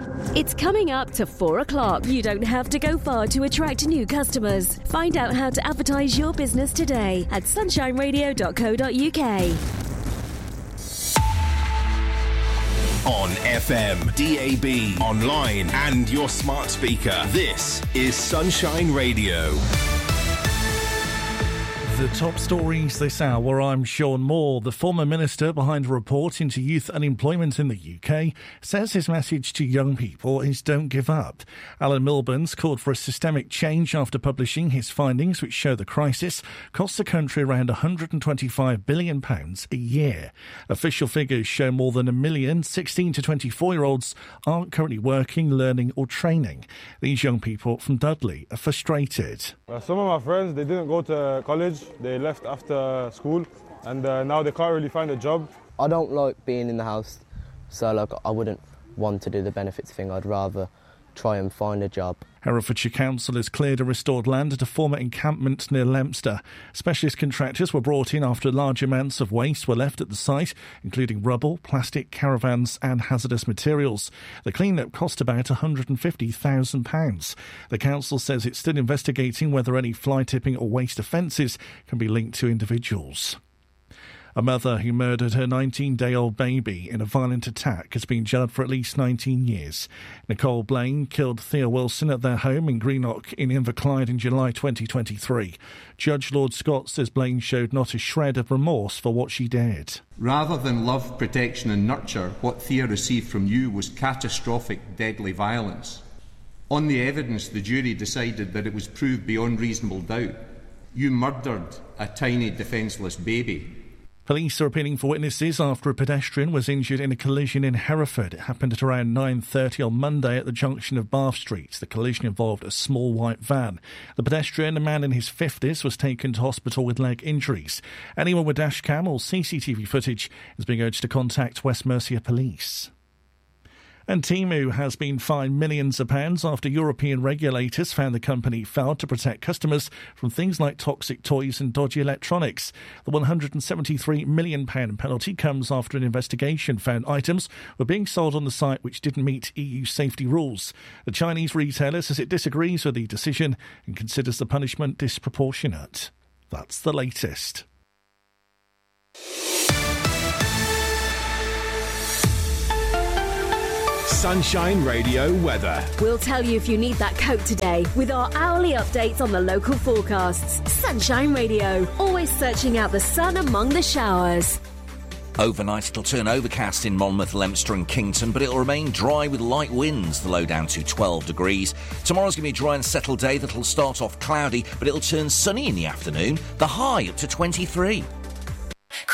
It's coming up to 4 o'clock. You don't have to go far to attract new customers. Find out how to advertise your business today at sunshineradio.co.uk. On FM, DAB, online and your smart speaker. This is Sunshine Radio. The top stories this hour, I'm Sean Moore. The former minister behind a report into youth unemployment in the UK says his message to young people is don't give up. Alan Milburn's called for a systemic change after publishing his findings, which show the crisis costs the country around £125 billion a year. Official figures show more than 1 million 16 to 24-year-olds aren't currently working, learning or training. These young people from Dudley are frustrated. Some of my friends, they didn't go to college. They left after school and now they can't really find a job. I don't like being in the house, so I wouldn't want to do the benefits thing. I'd rather try and find a job. Herefordshire Council has cleared a restored land at a former encampment near Leominster. Specialist contractors were brought in after large amounts of waste were left at the site, including rubble, plastic, caravans and hazardous materials. The clean-up cost about £150,000. The council says it's still investigating whether any fly tipping or waste offences can be linked to individuals. A mother who murdered her 19-day-old baby in a violent attack has been jailed for at least 19 years. Nicole Blaine killed Thea Wilson at their home in Greenock in Inverclyde in July 2023. Judge Lord Scott says Blaine showed not a shred of remorse for what she did. Rather than love, protection and nurture, what Thea received from you was catastrophic, deadly violence. On the evidence, the jury decided that it was proved beyond reasonable doubt. You murdered a tiny, defenceless baby. Police are appealing for witnesses after a pedestrian was injured in a collision in Hereford. It happened at around 9:30 on Monday at the junction of Bath Street. The collision involved a small white van. The pedestrian, a man in his 50s, was taken to hospital with leg injuries. Anyone with dashcam or CCTV footage is being urged to contact West Mercia Police. And Temu has been fined millions of pounds after European regulators found the company failed to protect customers from things like toxic toys and dodgy electronics. The £173 million penalty comes after an investigation found items were being sold on the site which didn't meet EU safety rules. The Chinese retailer says it disagrees with the decision and considers the punishment disproportionate. That's the latest. Sunshine Radio weather. We'll tell you if you need that coat today with our hourly updates on the local forecasts. Sunshine Radio, always searching out the sun among the showers. Overnight it'll turn overcast in Monmouth, Leominster and Kington, but it'll remain dry with light winds, the low down to 12 degrees. Tomorrow's going to be a dry and settled day that'll start off cloudy, but it'll turn sunny in the afternoon, the high up to 23.